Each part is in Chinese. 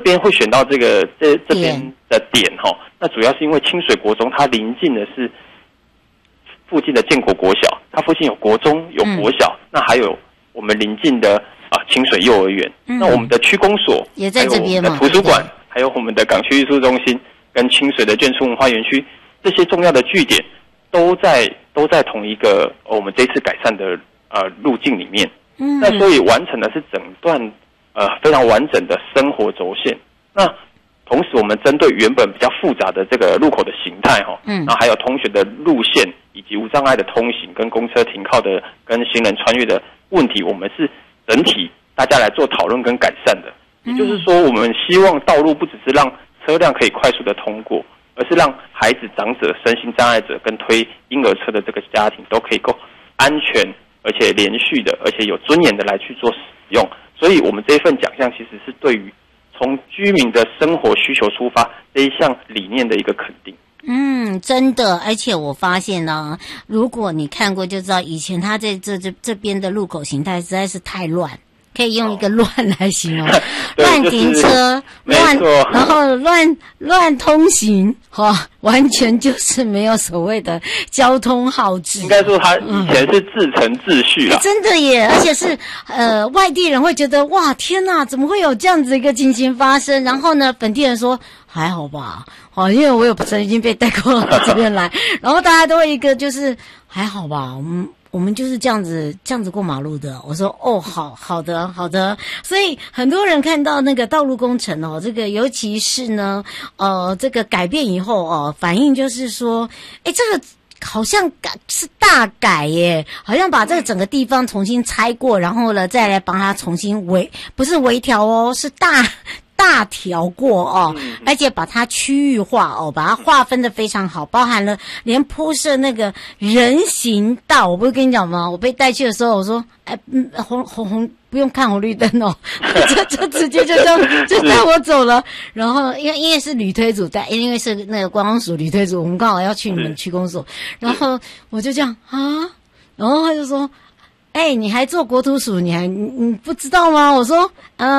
边会选到这边的点那主要是因为清水国中它临近的是附近的建国国小，它附近有国中有国小，那还有我们临近的清水幼儿园，那我们的区公所也在这边嘛， 还有我们的图书馆，还有我们的港区艺术中心跟清水的眷村文化园区，这些重要的据点都在同一个我们这次改善的路径里面。那所以完成的是整段非常完整的生活轴线。那同时我们针对原本比较复杂的这个路口的形态然后还有通学的路线以及无障碍的通行跟公车停靠的跟行人穿越的问题，我们是整体大家来做讨论跟改善的。也就是说，我们希望道路不只是让车辆可以快速的通过，而是让孩子、长者、身心障碍者跟推婴儿车的这个家庭都可以够安全而且连续的而且有尊严的来去做使用。所以我们这一份奖项其实是对于从居民的生活需求出发这一项理念的一个肯定。 真的，而且我发现呢，如果你看过就知道，以前它在这边的路口形态实在是太乱，可以用一个乱来形容，乱停车，然后乱通行，完全就是没有所谓的交通号志。 应该说它以前是自成秩序啦， 真的耶，而且是外地人会觉得哇天哪，怎么会有这样子一个情形发生？然后呢，本地人说还好吧，因为我有曾经被带过到这边来，然后大家都会一个就是还好吧，我们就是这样子过马路的。我说好的。所以很多人看到那个道路工程这个尤其是呢这个改变以后反应就是说这个好像是大改耶，好像把这个整个地方重新拆过，然后呢再来帮它重新不是微调是大调过而且把它区域化把它划分的非常好，包含了连铺设那个人行道。我不是跟你讲吗？我被带去的时候，我说红不用看红绿灯就直接就带我走了。然后因为是旅推组带，因为是那个观光署旅推组，我们刚好要去你们区公所，然后我就这样然后他就说你还做国土署，你不知道吗？我说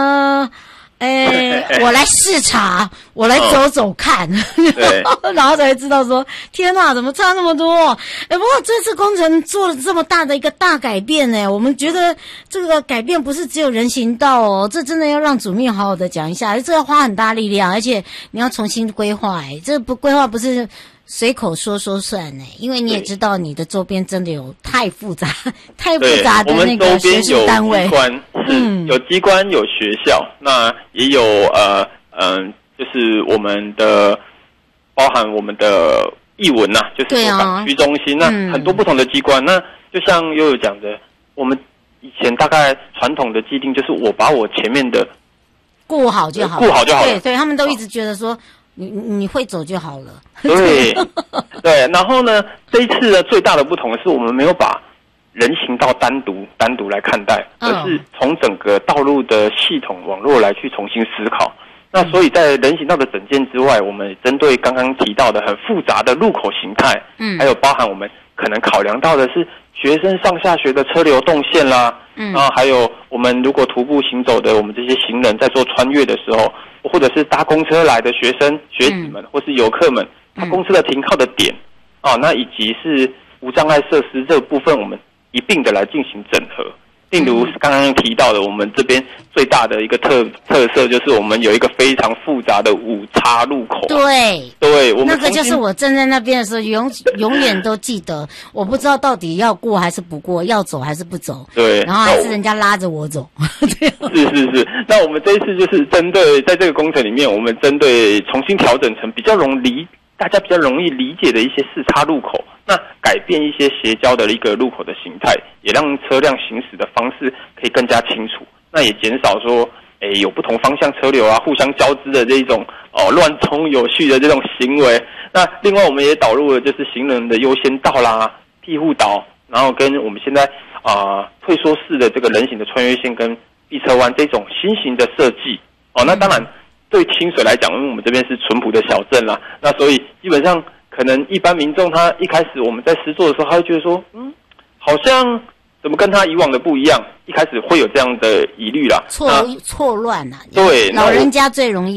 我来视察，我来走走看，然后才知道说，天哪，怎么差那么多？不过这次工程做了这么大的一个大改变呢，我们觉得这个改变不是只有人行道这真的要让主秘好好的讲一下，这要花很大力量，而且你要重新规划这规划不是随口说算因为你也知道你的周边真的有太复杂的那个学术单位， 有机关有学校，那也有就是我们的包含我们的艺文就是港区中心很多不同的机关。那就像悠悠讲的，我们以前大概传统的既定就是我把我前面的顾好就好了，对，他们都一直觉得说你会走就好了。 对，然后呢，这一次呢最大的不同是我们没有把人行道单独来看待，而是从整个道路的系统网络来去重新思考。那所以在人行道的整件之外，我们针对刚刚提到的很复杂的路口形态，还有包含我们可能考量到的是学生上下学的车流动线啦，然后还有我们如果徒步行走的我们这些行人在做穿越的时候，或者是搭公车来的学生学子们或是游客们，他公车的停靠的点那以及是无障碍设施这部分，我们一并的来进行整合。例如刚刚提到的，我们这边最大的一个特色就是我们有一个非常复杂的5岔路口。对，我们那个就是我站在那边的时候永远都记得，我不知道到底要过还是不过，要走还是不走。 对， 然后还是人家拉着我走。 是。那我们这一次就是针对在这个工程里面，我们针对重新调整成大家比较容易理解的一些4岔路口，那改变一些斜交的一个路口的形态，也让车辆行驶的方式可以更加清楚，那也减少说有不同方向车流互相交织的这种乱冲有序的这种行为。那另外我们也导入了就是行人的优先道啦、庇护岛，然后跟我们现在退缩式的这个人行的穿越线跟避车弯这种新型的设计。那当然对清水来讲，因为我们这边是淳朴的小镇啦，那所以基本上可能一般民众他一开始我们在施作的时候，他会觉得说好像怎么跟他以往的不一样，一开始会有这样的疑虑啦，错乱对，老人家最容易